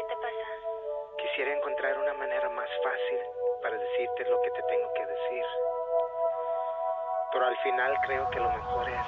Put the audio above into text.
te pasa? Quisiera encontrar una manera más fácil para decirte lo que te tengo que decir. Pero al final creo que lo mejor es